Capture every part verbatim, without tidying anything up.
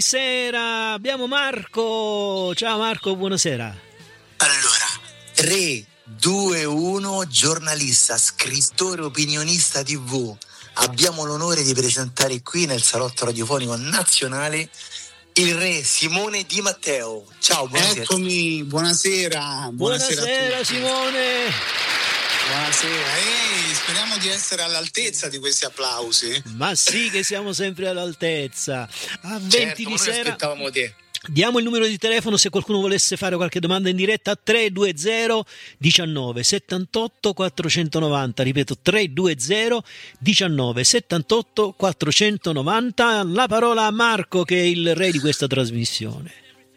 Sera, abbiamo Marco. Ciao Marco, buonasera. Allora, tre, due, uno, giornalista, scrittore, opinionista tivù. Abbiamo l'onore di presentare qui nel salotto radiofonico nazionale il re Simone Di Matteo. Ciao, buonasera. Eccomi, buonasera. Buonasera, buonasera a Simone. Buonasera. Ehi, speriamo di essere all'altezza di questi applausi. Ma sì, che siamo sempre all'altezza. A venti certo, di sera. Aspettavamo te. Diamo il numero di telefono se qualcuno volesse fare qualche domanda in diretta: tre due zero diciannove settantotto quattrocentonovanta. Ripeto, tre due zero diciannove settantotto quattrocentonovanta. La parola a Marco, che è il re di questa trasmissione.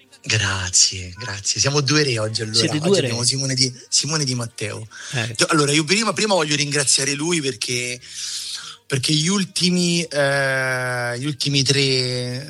Grazie, grazie. Siamo due re oggi. Allora Siete due oggi re. abbiamo Simone Di, Simone Di Matteo. Eh. Allora, io prima, prima voglio ringraziare lui perché perché gli ultimi eh, gli ultimi tre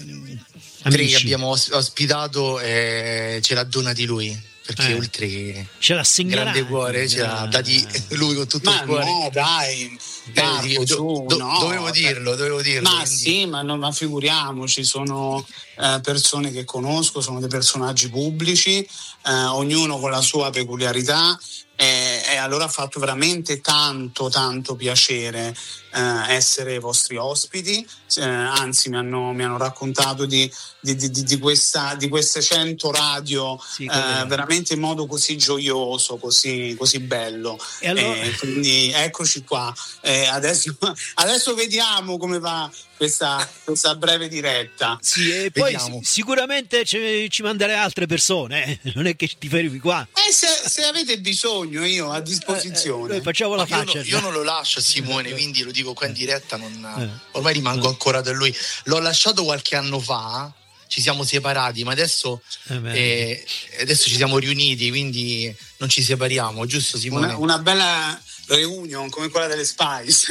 tre che abbiamo ospitato eh, ce l'ha donati lui, perché eh. oltre che ce l'ha segnalato, grande cuore ce l'ha dati lui con tutto ma il cuore. No, dai, Marco, eh, do, su, do, no, dovevo dirlo, dovevo dirlo. Ma quindi. sì, ma, non, ma figuriamoci, sono eh, persone che conosco, sono dei personaggi pubblici, eh, ognuno con la sua peculiarità. E, e allora ha fatto veramente tanto tanto piacere eh, essere vostri ospiti, eh, anzi mi hanno, mi hanno raccontato di, di, di, di, questa, di queste cento radio sì, eh, veramente in modo così gioioso, così, così bello. E allora... eh, quindi eccoci qua, eh, adesso, adesso vediamo come va questa, questa breve diretta. Sì, e poi sic- sicuramente ci, ci manderai altre persone, eh? Non è che ti fermi qua. Eh, se, se avete bisogno, io a disposizione. Eh, eh, noi facciamo la faccia. Io, no, io non lo lascio Simone, quindi lo dico qua in diretta, non, eh. ormai rimango eh. ancora da lui. L'ho lasciato qualche anno fa, ci siamo separati, ma adesso, eh eh, adesso ci siamo riuniti, quindi non ci separiamo, giusto Simone? Una, una bella reunion come quella delle Spice.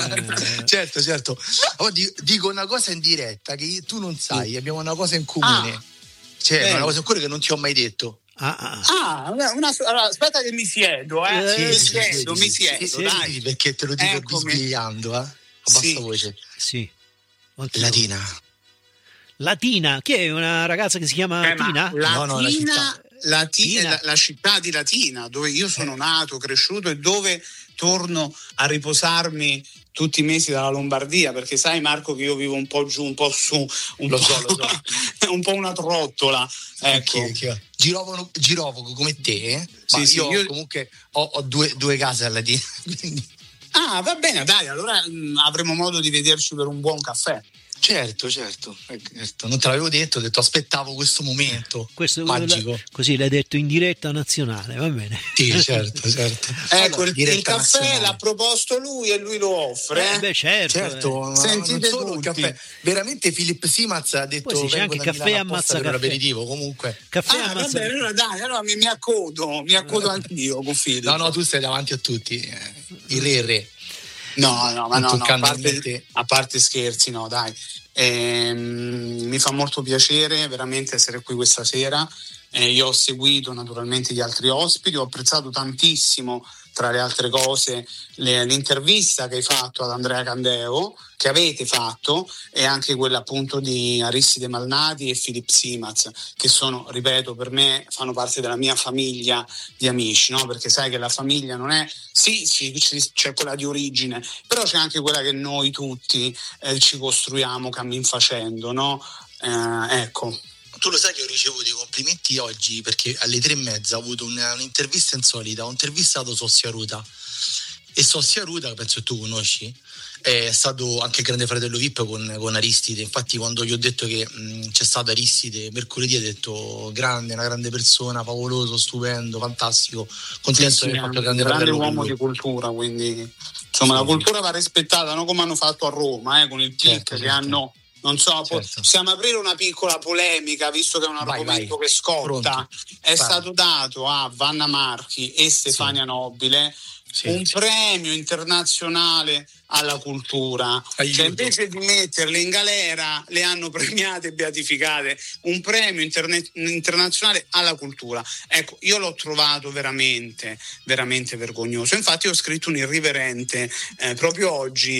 Eh, certo, certo. Oh, dico una cosa in diretta che tu non sai, abbiamo una cosa in comune. Ah, cioè, una cosa in comune che non ti ho mai detto. Ah, ah. ah una, una, allora, aspetta che mi siedo, eh. Sì, mi sì, siedo, sì, mi sì, siedo, sì, dai. sì, perché te lo dico Eccomi. bisbigliando, eh. A bassa sì. voce. Sì. Latina. Latina? Chi è? Una ragazza che si chiama eh, Latina? Latina? No, no, la città. Latina, la, la città di Latina, dove io sono nato, cresciuto e dove torno a riposarmi tutti i mesi dalla Lombardia, perché sai Marco che io vivo un po' giù, un po' su, un, lo po', so, lo so. un po' una trottola, ecco. Okay, okay. Girovogo, girovogo come te, eh? Sì, Ma sì, io, io comunque ho, ho due, due case a Latina, quindi... Ah, va bene, dai, allora mh, avremo modo di vederci per un buon caffè. Certo, certo, certo, non te l'avevo detto, ho detto aspettavo questo momento questo magico. La, così l'hai detto in diretta nazionale, va bene? Sì, certo, certo. Ecco, allora, il, il caffè nazionale. L'ha proposto lui e lui lo offre. Eh, beh, certo. certo eh. Sentite non solo il caffè. Veramente Filippo Simaz ha detto poi c'è anche caffè ammazza per caffè. un aperitivo, comunque. Caffè ah, ammazza vabbè, allora dai, allora mi, mi accodo, mi accodo anch'io con Filippo. No, no, tu stai davanti a tutti, eh, il re il re. No, no, ma no, no a, parte, a parte scherzi, no, dai. Ehm, mi fa molto piacere veramente essere qui questa sera. Eh, io ho seguito naturalmente gli altri ospiti, ho apprezzato tantissimo, tra le altre cose, le, l'intervista che hai fatto ad Andrea Candeo, che avete fatto, e anche quella appunto di Aristide Malnati e Filippo Simaz, che sono, ripeto, per me fanno parte della mia famiglia di amici, no? Perché sai che la famiglia non è, sì, sì c'è quella di origine, però c'è anche quella che noi tutti eh, ci costruiamo cammin facendo, no? Eh, ecco. Tu lo sai che ho ricevuto i complimenti oggi perché alle tre e mezza ho avuto una, un'intervista insolita, ho intervistato Sossia Ruta e Sossia Ruta, penso che tu conosci, è stato anche il grande fratello V I P con, con Aristide. Infatti quando gli ho detto che mh, c'è stato Aristide mercoledì ha detto grande, una grande persona, favoloso, stupendo, fantastico, contento sì, di sì, aver fatto il grande, grande grande uomo di cultura, quindi insomma sì, la cultura va rispettata, no? Come hanno fatto a Roma eh, con il P I C, certo, che certo. hanno non so, certo. Possiamo aprire una piccola polemica, visto che è un vai, argomento vai. che scotta. Pronto. È vai. stato dato a Vanna Marchi e Stefania sì. Nobile sì, un sì. premio internazionale alla cultura. Aiuto. Cioè invece di metterle in galera le hanno premiate e beatificate. Un premio interne- internazionale alla cultura. Ecco, io l'ho trovato veramente, veramente vergognoso. Infatti ho scritto un irriverente eh, proprio oggi